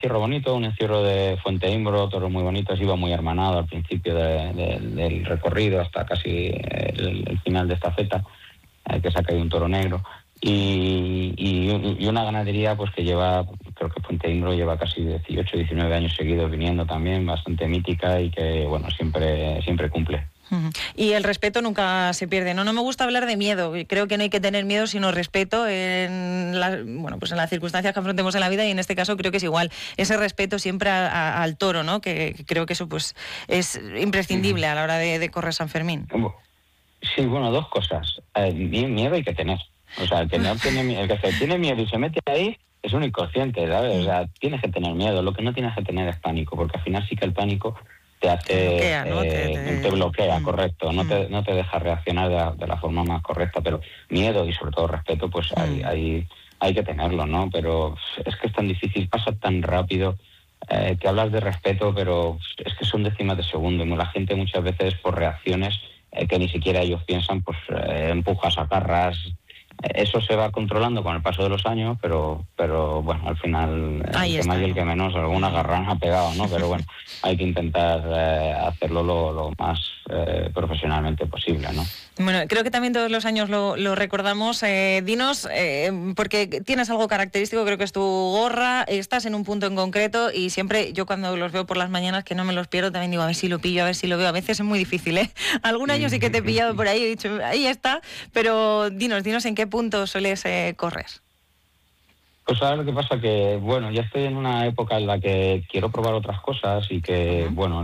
encierro bonito, un encierro de Fuenteimbro, toros muy bonitos, iba muy armanado al principio del recorrido hasta casi el final de esta feta, que se ha caído un toro negro. Y una ganadería pues que lleva, creo que Fuenteimbro lleva casi 18, 19 años seguidos viniendo también, bastante mítica y que, bueno, siempre cumple. Y el respeto nunca se pierde. No me gusta hablar de miedo. Creo que no hay que tener miedo, sino respeto en las circunstancias que afrontemos en la vida, y en este caso creo que es igual. Ese respeto siempre al toro, ¿no? Que creo que eso pues es imprescindible a la hora de correr San Fermín. Sí, bueno, dos cosas. Miedo hay que tener. O sea, el que se tiene miedo y se mete ahí es un inconsciente, ¿sabes? O sea, tienes que tener miedo. Lo que no tienes que tener es pánico, porque al final sí que el pánico te hace, te bloquea, correcto, no te deja reaccionar de la forma más correcta, pero miedo y sobre todo respeto, pues hay que tenerlo, ¿no? Pero es que es tan difícil, pasa tan rápido, que hablas de respeto, pero es que son décimas de segundo, y la gente muchas veces por reacciones que ni siquiera ellos piensan, pues empujas, agarras. Eso se va controlando con el paso de los años, pero bueno, al final el que más y el que menos, alguna garrán ha pegado, ¿no? Pero bueno, hay que intentar hacerlo lo más profesionalmente posible, ¿no? Bueno, creo que también todos los años lo recordamos. Dinos, porque tienes algo característico, creo que es tu gorra, estás en un punto en concreto, y siempre yo cuando los veo por las mañanas, que no me los pierdo, también digo, a ver si lo pillo, a ver si lo veo. A veces es muy difícil, ¿eh? Algún año sí que te he pillado por ahí, he dicho, ahí está, pero dinos en qué punto sueles correr. Pues sabes lo que pasa, que bueno, ya estoy en una época en la que quiero probar otras cosas y que, bueno,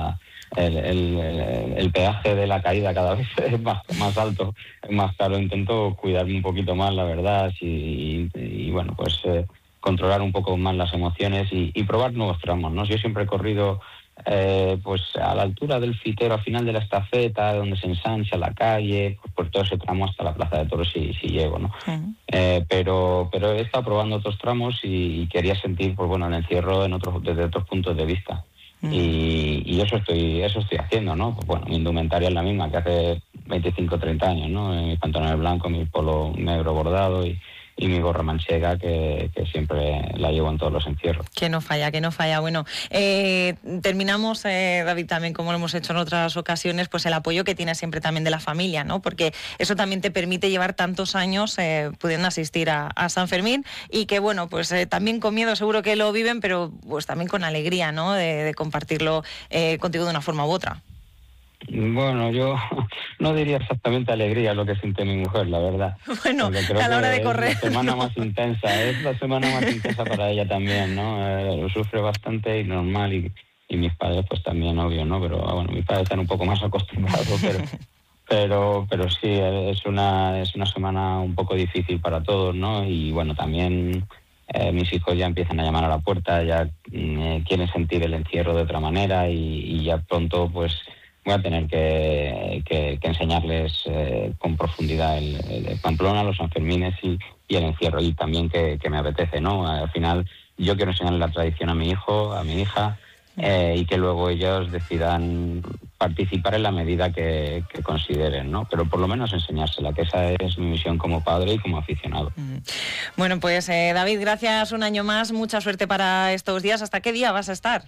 el peaje de la caída cada vez es más alto, más caro. Intento cuidarme un poquito más, la verdad, y bueno, pues controlar un poco más las emociones y probar nuevos tramos, ¿no? Yo siempre he corrido pues a la altura del Fitero, al final de la estafeta, donde se ensancha la calle, pues por todo ese tramo hasta la Plaza de Toros si llego, ¿no? Pero he estado probando otros tramos y quería sentir, pues bueno, el encierro desde otros puntos de vista. Y eso estoy haciendo, ¿no? Pues bueno, mi indumentaria es la misma que hace 25 o 30 años, ¿no? Mi pantalón blanco, mi polo negro bordado y mi gorra manchega, que siempre la llevo en todos los encierros. Que no falla. Bueno, terminamos, David, también como lo hemos hecho en otras ocasiones, pues el apoyo que tienes siempre también de la familia, ¿no? Porque eso también te permite llevar tantos años pudiendo asistir a San Fermín, y que, bueno, pues también con miedo seguro que lo viven, pero pues también con alegría, ¿no? De compartirlo contigo de una forma u otra. Bueno, yo no diría exactamente alegría lo que siente mi mujer, la verdad. Bueno, a la hora de correr. Es la semana más intensa para ella también, ¿no? Lo sufre bastante y normal, y mis padres pues también, obvio, ¿no? Pero bueno, mis padres están un poco más acostumbrados, pero sí, es una semana un poco difícil para todos, ¿no? Y bueno, también mis hijos ya empiezan a llamar a la puerta, ya quieren sentir el encierro de otra manera, y ya pronto pues voy a tener que enseñarles con profundidad el Pamplona, los Sanfermines y el encierro, y también que me apetece, ¿no? Al final yo quiero enseñarle la tradición a mi hijo, a mi hija, y que luego ellos decidan participar en la medida que consideren, ¿no? Pero por lo menos enseñársela, que esa es mi misión como padre y como aficionado. Bueno, pues David, gracias un año más, mucha suerte para estos días. ¿Hasta qué día vas a estar?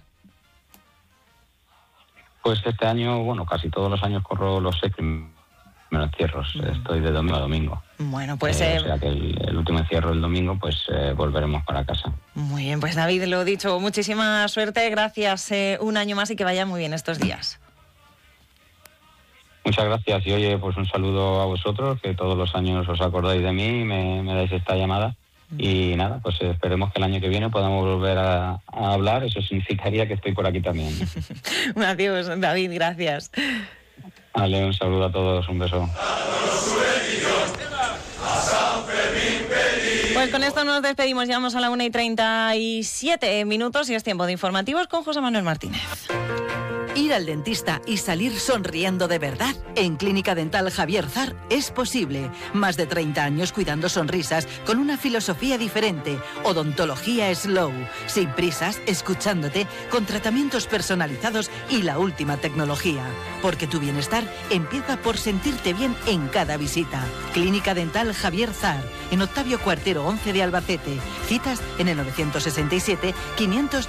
Pues este año, bueno, casi todos los años corro los 6 primeros encierros. Estoy de domingo a domingo. Bueno, pues o sea que el último encierro el domingo, pues volveremos para casa. Muy bien, pues David, lo dicho, muchísima suerte, gracias un año más, y que vaya muy bien estos días. Muchas gracias, y oye, pues un saludo a vosotros, que todos los años os acordáis de mí y me dais esta llamada. Y nada, pues esperemos que el año que viene podamos volver a hablar. Eso significaría que estoy por aquí también. Adiós, David, gracias. Vale, un saludo a todos, un beso. Pues con esto nos despedimos, llegamos a la 1:37 y es tiempo de informativos con José Manuel Martínez. Ir al dentista y salir sonriendo de verdad. En Clínica Dental Javier Zar es posible. Más de 30 años cuidando sonrisas con una filosofía diferente. Odontología Slow. Sin prisas, escuchándote, con tratamientos personalizados y la última tecnología. Porque tu bienestar empieza por sentirte bien en cada visita. Clínica Dental Javier Zar. En Octavio Cuartero 11 de Albacete. Citas en el 967 500